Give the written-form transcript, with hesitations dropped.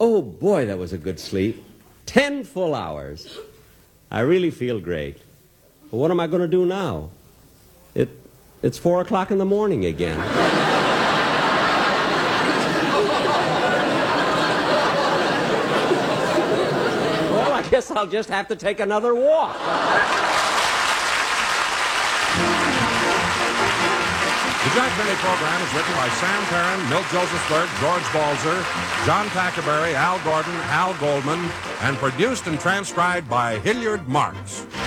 Oh, boy, that was a good sleep. 10 full hours. I really feel great. But what am I going to do now? It's 4 o'clock in the morning again. Well, I guess I'll just have to take another walk. The Jack Benny program is written by Sam Perrin, Milt Josephsberg, George Balzer, John Tackerberry, Al Gordon, Al Goldman, and produced and transcribed by Hilliard Marks.